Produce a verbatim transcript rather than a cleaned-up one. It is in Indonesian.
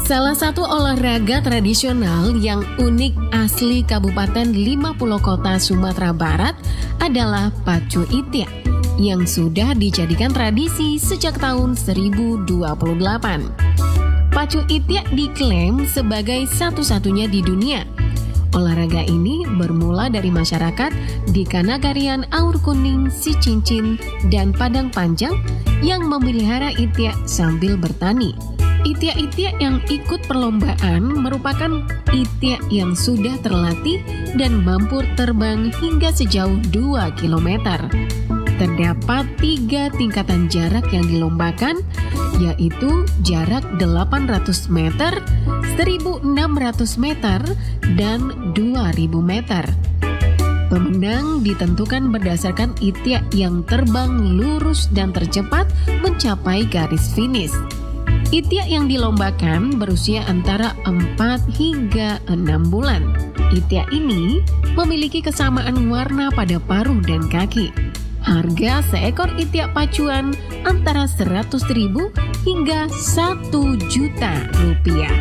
Salah satu olahraga tradisional yang unik asli Kabupaten lima puluh Kota Sumatera Barat adalah pacu itiak yang sudah dijadikan tradisi sejak tahun seribu dua puluh delapan. Pacu itiak diklaim sebagai satu-satunya di dunia. Olahraga ini bermula dari masyarakat di Kanagarian Aur Kuning, Sicincin, dan Padang Panjang yang memelihara itiak sambil bertani. Itiak-itiak yang ikut perlombaan merupakan itiak yang sudah terlatih dan mampu terbang hingga sejauh dua kilometer. Terdapat tiga tingkatan jarak yang dilombakan, yaitu jarak delapan ratus meter, seribu enam ratus meter, dan dua ribu meter. Pemenang ditentukan berdasarkan itiak yang terbang lurus dan tercepat mencapai garis finish. Itiak yang dilombakan berusia antara empat hingga enam bulan. Itiak ini memiliki kesamaan warna pada paruh dan kaki. Harga seekor itiak pacuan antara seratus ribu hingga satu juta rupiah.